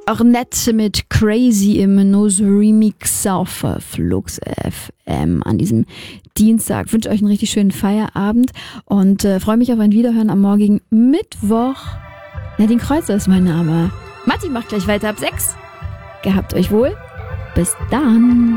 Arnett mit Crazy im Nose Remix auf Flux FM an diesem Dienstag. Ich wünsche euch einen richtig schönen Feierabend und freue mich auf ein Wiederhören am morgigen Mittwoch. Nadine Kreuzer ist mein Name. Matti macht gleich weiter ab 6. Gehabt euch wohl. Bis dann.